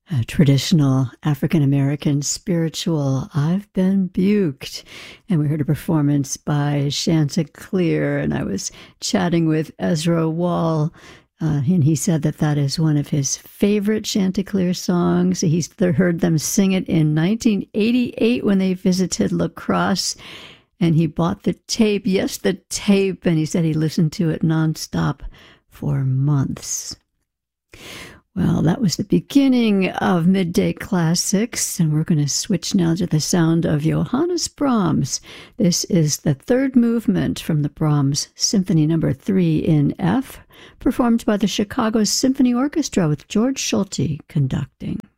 A traditional African-American spiritual, I've Been Buked. And we heard a performance by Chanticleer, and I was chatting with Ezra Wall, and he said that that is one of his favorite Chanticleer songs. He's heard them sing it in 1988 when they visited La Crosse, and he bought the tape. Yes, the tape. And he said he listened to it nonstop for months. Well, that was the beginning of Midday Classics, and we're going to switch now to the sound of Johannes Brahms. This is the third movement from the Brahms Symphony No. 3 in F, performed by the Chicago Symphony Orchestra with George Solti conducting.